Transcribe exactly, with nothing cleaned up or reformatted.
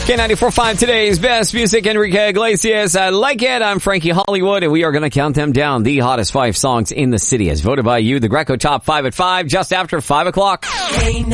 K ninety-four point five, today's best music, Enrique Iglesias. I like it. I'm Frankie Hollywood, and we are going to count them down. The hottest five songs in the city as voted by you. The Greco Top five at five, just after five o'clock.